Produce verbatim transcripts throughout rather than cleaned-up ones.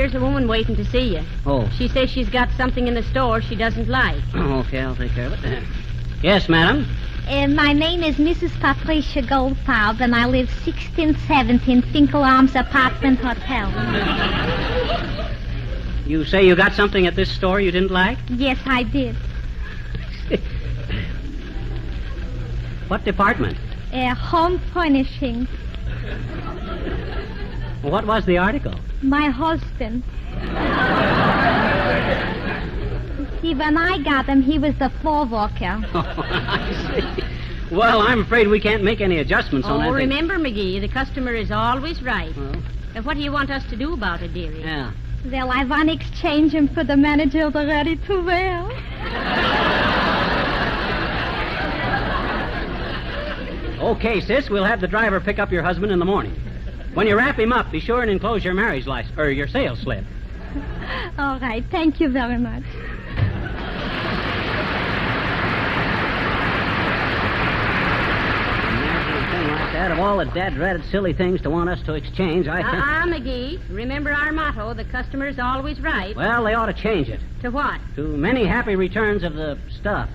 here's a woman waiting to see you. Oh. She says she's got something in the store she doesn't like. Oh, okay, I'll take care of it. Yes, madam? Uh, my name is Missus Patricia Goldfarb, and I live sixteen seventeen Finkel Arms Apartment Hotel. You say you got something at this store you didn't like? Yes, I did. What department? Uh, home furnishing. What was the article? My husband. See, when I got him, he was the floor walker. Oh, I see. Well, I'm afraid we can't make any adjustments on that. Oh, thing. remember, McGee, the customer is always right. Well, Now, what do you want us to do about it, dearie? yeah. Well, I want to exchange him for the manager the ready to wear. Okay, sis, we'll have the driver pick up your husband in the morning. When you wrap him up, be sure and enclose your marriage license, or your sales slip. All right, thank you very much. Imagine a thing like that. Of all the dad-dreaded silly things to want us to exchange, I think... Uh-uh, McGee. Remember our motto, the customer's always right. Well, they ought to change it. To what? To many happy returns of the stuff.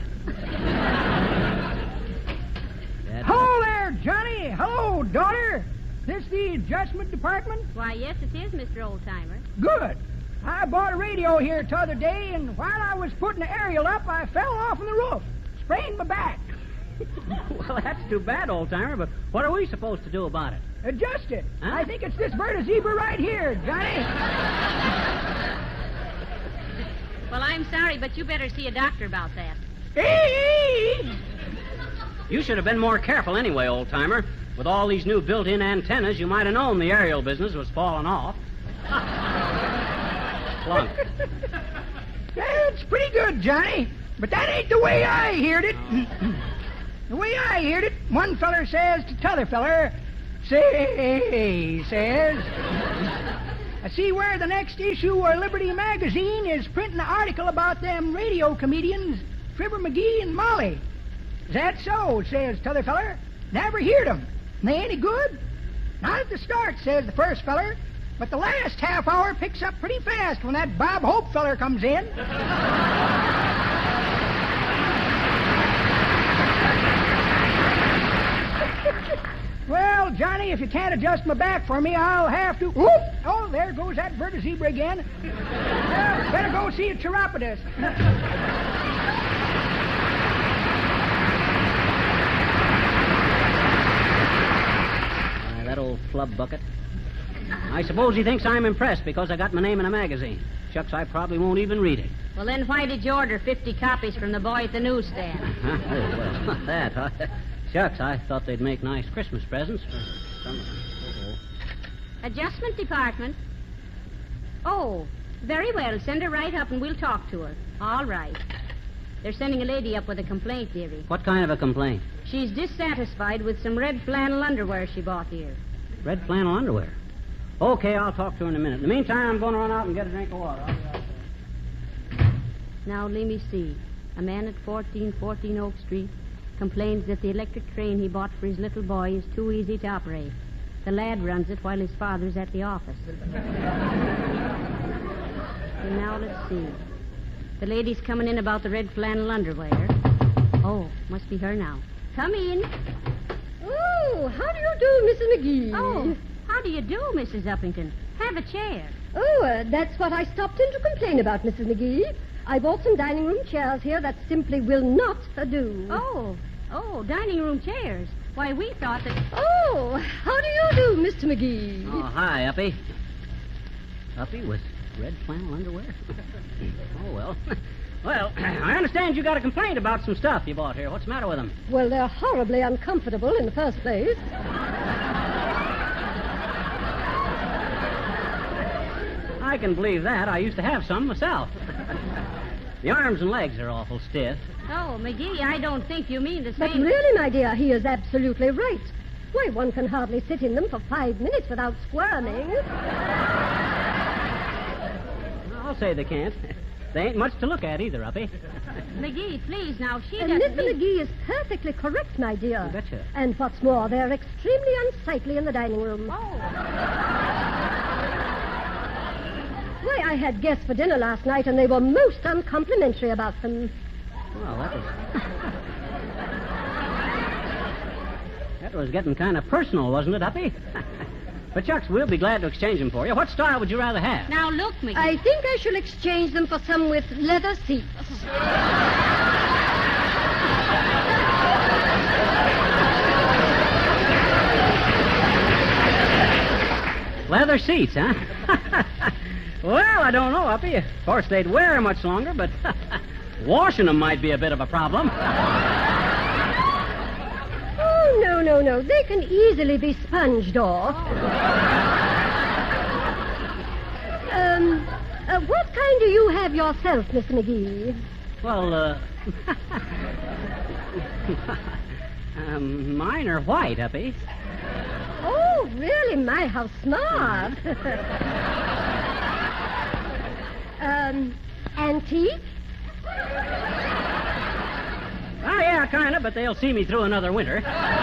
Hello there, Johnny. Hello, daughter. This the adjustment department? Why, yes, it is, Mister Oldtimer. Good. I bought a radio here t'other day, and while I was putting the aerial up, I fell off on the roof. Sprained my back. Well, that's too bad, old-timer, but what are we supposed to do about it? Adjust it. Huh? I think it's this vertebra right here, Johnny. Well, I'm sorry, but you better see a doctor about that. You should have been more careful anyway, old-timer. With all these new built-in antennas, you might have known the aerial business was falling off. Plunk. That's pretty good, Johnny. But that ain't the way I heard it. The way I heard it, one feller says to t'other feller, say, says, I see where the next issue of Liberty Magazine is printing an article about them radio comedians, Fibber McGee and Molly. Is that so, says t'other feller. Never heard 'em. They ain't any good? Not at the start, says the first feller, but the last half hour picks up pretty fast when that Bob Hope feller comes in. Well, Johnny, if you can't adjust my back for me, I'll have to... Whoop! Oh, there goes that vertebra again. Well, better go see a chiropodist. That old flub bucket. I suppose he thinks I'm impressed because I got my name in a magazine. Shucks, I probably won't even read it. Well, then why did you order fifty copies from the boy at the newsstand? Huh? Oh, well, not that. Huh? Shucks, I thought they'd make nice Christmas presents for some... Uh-oh. Adjustment department. Oh, very well. Send her right up and we'll talk to her. All right. They're sending a lady up with a complaint, dearie. What kind of a complaint? She's dissatisfied with some red flannel underwear she bought here. Red flannel underwear. Okay, I'll talk to her in a minute. In the meantime, I'm going to run out and get a drink of water. I'll be right there. Now, let me see. A man at fourteen fourteen Oak Street complains that the electric train he bought for his little boy is too easy to operate. The lad runs it while his father's at the office. And now, let's see. The lady's coming in about the red flannel underwear. Oh, must be her now. Come in. Oh, how do you do, Missus McGee? Oh, how do you do, Missus Uppington? Have a chair. Oh, uh, that's what I stopped in to complain about, Missus McGee. I bought some dining room chairs here that simply will not uh, do. Oh, oh, dining room chairs. Why, we thought that... Oh, how do you do, Mister McGee? Oh, hi, Uppy. Uppy with red flannel underwear? Oh, well. Well, I understand you got a complaint about some stuff you bought here. What's the matter with them? Well, they're horribly uncomfortable in the first place. I can believe that. I used to have some myself. The arms and legs are awful stiff. Oh, McGee, I don't think you mean to say... But really, my dear, he is absolutely right. Why, one can hardly sit in them for five minutes without squirming. I'll say they can't. They ain't much to look at either, Uppy. McGee, please, now, she And doesn't... Mister mean- McGee is perfectly correct, my dear. You betcha. And what's more, they're extremely unsightly in the dining room. Oh. Why, I had guests for dinner last night, and they were most uncomplimentary about them. Well, that was... that was getting kind of personal, wasn't it, Uppy? But, Chucks, we'll be glad to exchange them for you. What style would you rather have? Now, look, McGee. I think I shall exchange them for some with leather seats. Leather seats, huh? Well, I don't know, Uppy. Of course, they'd wear much longer, but washing them might be a bit of a problem. Oh, no, no, no. They can easily be sponged off. um, uh, what kind do you have yourself, Mister McGee? Well, uh... um, mine are white, Uppy. Oh, really? My, how smart. um, antique? Oh, yeah, kind of, but they'll see me through another winter.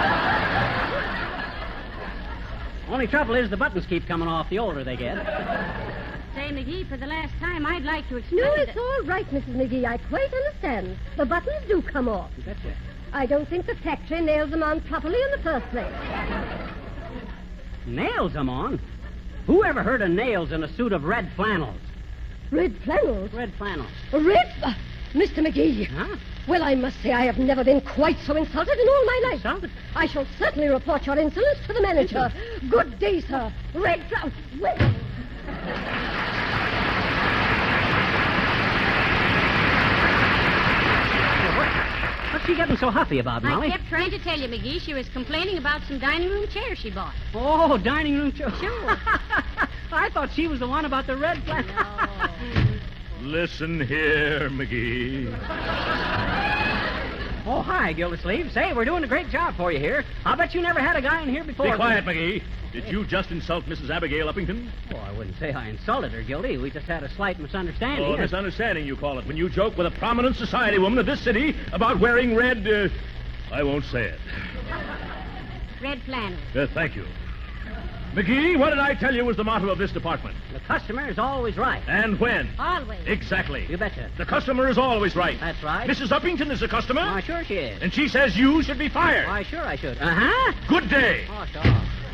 Only trouble is the buttons keep coming off the older they get. Say, McGee, for the last time, I'd like to explain... No, it's that- all right, Missus McGee. I quite understand. The buttons do come off. You betcha. I don't think the factory nails them on properly in the first place. Nails them on? Who ever heard of nails in a suit of red flannels? Red flannels? Red flannels. Red... Uh, Mister McGee. Huh? Well, I must say I have never been quite so insulted in all my life. Insulted? I shall certainly report your insolence to the manager. Good day, sir. Red flannels. Well... What's she getting so huffy about, Molly? I kept trying to tell you, McGee, she was complaining about some dining room chairs she bought. Oh, dining room chair. Sure. I thought she was the one about the red flannels. Listen here, McGee. Oh, hi, Gildersleeve. Say, we're doing a great job for you here. I'll bet you never had a guy in here before. Be quiet, McGee. Did you just insult Missus Abigail Uppington? Oh, I wouldn't say I insulted her, Gildy. We just had a slight misunderstanding. Oh, misunderstanding, you call it, when you joke with a prominent society woman of this city about wearing red, uh, I won't say it. Red flannels. Uh, thank you. McGee, what did I tell you was the motto of this department? The customer is always right. And when? Always. Exactly. You betcha. The customer is always right. That's right. Missus Uppington is a customer. Why, sure she is. And she says you should be fired. Why, sure I should. Uh-huh. Good day. Oh, sure.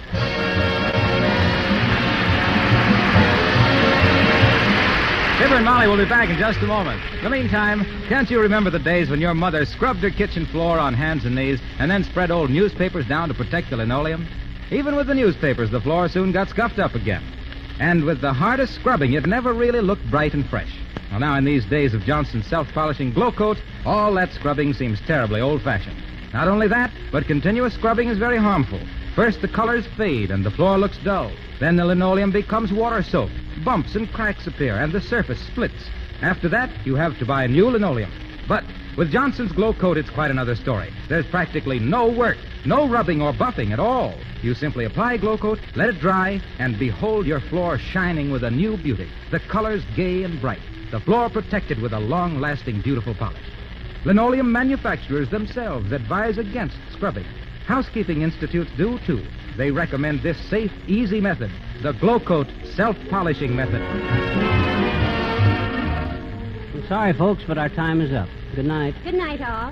Fibber and Molly will be back in just a moment. In the meantime, can't you remember the days when your mother scrubbed her kitchen floor on hands and knees and then spread old newspapers down to protect the linoleum? Even with the newspapers, the floor soon got scuffed up again. And with the hardest scrubbing, it never really looked bright and fresh. Well, now in these days of Johnson's self-polishing Glow Coat, all that scrubbing seems terribly old-fashioned. Not only that, but continuous scrubbing is very harmful. First, the colors fade and the floor looks dull. Then the linoleum becomes water-soaked. Bumps and cracks appear, and the surface splits. After that, you have to buy new linoleum. But with Johnson's Glow Coat, it's quite another story. There's practically no work, no rubbing or buffing at all. You simply apply Glow Coat, let it dry, and behold your floor shining with a new beauty. The colors gay and bright. The floor protected with a long-lasting, beautiful polish. Linoleum manufacturers themselves advise against scrubbing. Housekeeping institutes do, too. They recommend this safe, easy method, the Glow Coat self-polishing method. I'm sorry, folks, but our time is up. Good night. Good night, all.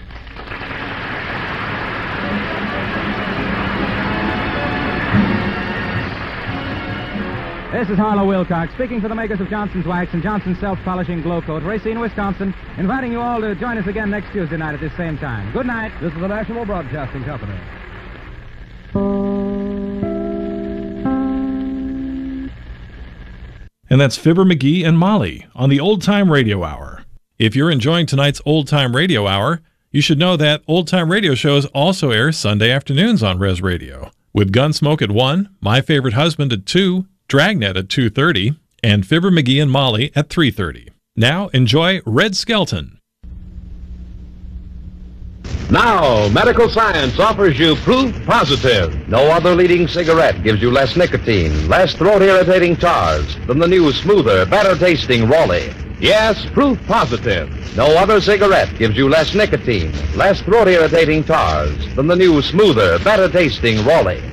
This is Harlow Wilcox, speaking for the makers of Johnson's Wax and Johnson's Self-Polishing Glow Coat, Racine, Wisconsin, inviting you all to join us again next Tuesday night at this same time. Good night. This is the National Broadcasting Company. And that's Fibber McGee and Molly on the Old Time Radio Hour. If you're enjoying tonight's Old Time Radio Hour, you should know that Old Time Radio shows also air Sunday afternoons on Res Radio, with Gunsmoke at one, My Favorite Husband at two, Dragnet at two thirty, and Fibber McGee and Molly at three thirty. Now, enjoy Red Skelton. Now, medical science offers you Proof Positive. No other leading cigarette gives you less nicotine, less throat-irritating tars than the new, smoother, better-tasting Raleigh. Yes, Proof Positive. No other cigarette gives you less nicotine, less throat-irritating tars than the new, smoother, better-tasting Raleigh.